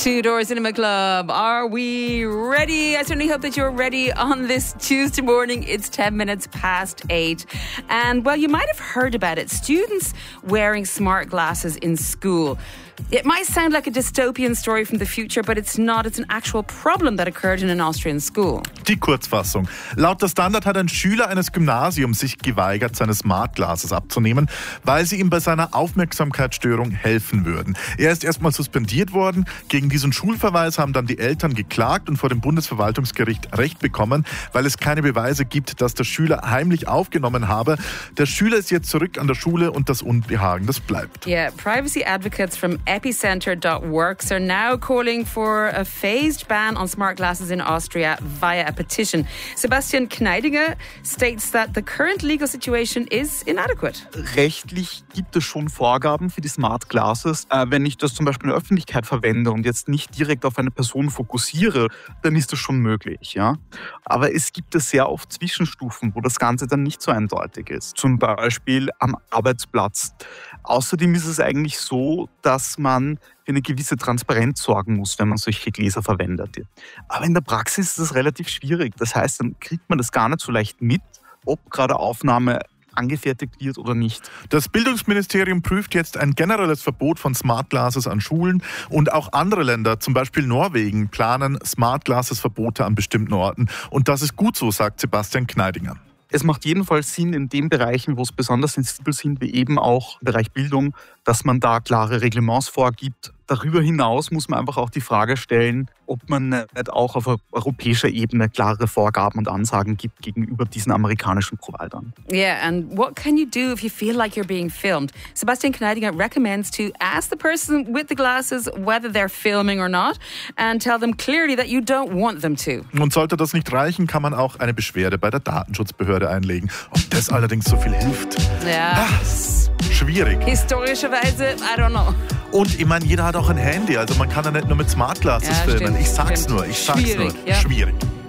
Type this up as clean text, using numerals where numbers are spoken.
Two Door Cinema Club. Are we ready? I certainly hope that you're ready on this Tuesday morning. It's 10 minutes past 8. And, well, you might have heard about it. Students wearing smart glasses in school. It might sound like a dystopian story from the future, but it's not. It's an actual problem that occurred in an Austrian school. Die Kurzfassung. Laut der Standard hat ein Schüler eines Gymnasiums sich geweigert, seine Smart Glasses abzunehmen, weil sie ihm bei seiner Aufmerksamkeitsstörung helfen würden. Er ist erstmal suspendiert worden. Gegen diesen Schulverweis haben dann die Eltern geklagt und vor dem Bundesverwaltungsgericht Recht bekommen, weil es keine Beweise gibt, dass der Schüler heimlich aufgenommen habe. Der Schüler ist jetzt zurück an der Schule und das Unbehagen, das bleibt. Yeah, privacy advocates from epicenter.works are now calling for a phased ban on smart glasses in Austria via a petition. Sebastian Kneidinger states that the current legal situation is inadequate. Rechtlich gibt es schon Vorgaben für die Smart Glasses. Wenn ich das zum Beispiel in der Öffentlichkeit verwende und jetzt nicht direkt auf eine Person fokussiere, dann ist das schon möglich. Ja? Aber es gibt es sehr oft Zwischenstufen, wo das Ganze dann nicht so eindeutig ist. Zum Beispiel am Arbeitsplatz. Außerdem ist es eigentlich so, dass man für eine gewisse Transparenz sorgen muss, wenn man solche Gläser verwendet. Aber in der Praxis ist das relativ schwierig. Das heißt, dann kriegt man das gar nicht so leicht mit, ob gerade Aufnahme angefertigt wird oder nicht. Das Bildungsministerium prüft jetzt ein generelles Verbot von Smart Glasses an Schulen und auch andere Länder, zum Beispiel Norwegen, planen Smart Glasses Verbote an bestimmten Orten. Und das ist gut so, sagt Sebastian Kneidinger. Es macht jedenfalls Sinn in den Bereichen, wo es besonders sensibel sind, wie eben auch im Bereich Bildung, dass man da klare Reglements vorgibt. Darüber hinaus muss man einfach auch die Frage stellen, ob man nicht auch auf europäischer Ebene klare Vorgaben und Ansagen gibt gegenüber diesen amerikanischen Providern. Yeah, and what can you do if you feel like you're being filmed? Sebastian Kneidinger recommends to ask the person with the glasses whether they're filming or not and tell them clearly that you don't want them to. Und sollte das nicht reichen, kann man auch eine Beschwerde bei der Datenschutzbehörde einlegen. Ob das allerdings so viel hilft? Ja. Schwierig. Historischerweise, I don't know. Und ich meine, jeder hat auch ein Handy, also man kann ja nicht nur mit Smart Glasses filmen. Stimmt, Ich sag's stimmt. nur, Schwierig, ja. Schwierig.